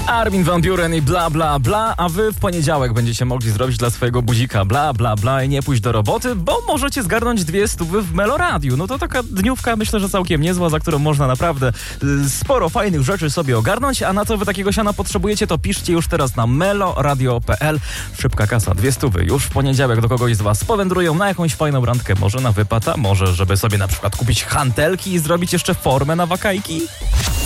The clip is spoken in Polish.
Armin van Buuren i bla bla bla, a wy w poniedziałek będziecie mogli zrobić dla swojego buzika bla bla bla i nie pójść do roboty, bo możecie zgarnąć 200 w Meloradiu. No to taka dniówka, myślę, że całkiem niezła, za którą można naprawdę sporo fajnych rzeczy sobie ogarnąć, a na co wy takiego siana potrzebujecie, to piszcie już teraz na meloradio.pl. Szybka kasa, 200 już w poniedziałek do kogoś z was powędrują na jakąś fajną randkę, może na wypad, a może żeby sobie na przykład kupić hantelki i zrobić jeszcze formę na wakajki.